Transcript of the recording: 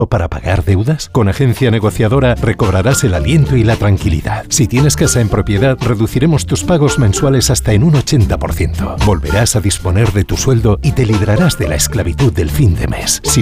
¿O para pagar deudas? Con Agencia Negociadora recobrarás el aliento y la tranquilidad. Si tienes casa en propiedad, reduciremos tus pagos mensuales hasta en un 80%. Volverás a disponer de tu sueldo y te librarás de la esclavitud del fin de mes. Si